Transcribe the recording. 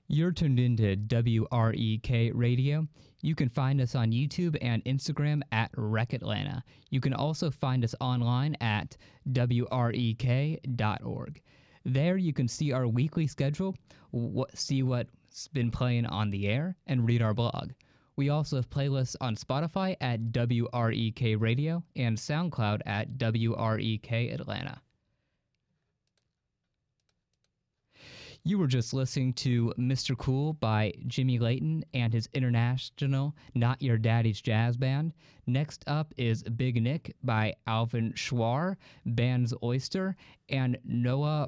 You're tuned into WREK Radio. You can find us on YouTube and Instagram at Rec Atlanta. You can also find us online at WREK.org. There you can see our weekly schedule, see what's been playing on the air, and read our blog. We also have playlists on Spotify at WREK Radio and SoundCloud at WREK Atlanta. You were just listening to Mr. Cool by Jimmy Layton and his international Not Your Daddy's Jazz Band. Next up is Big Nick by Alvin Schwar, Band's Oyster, and Noah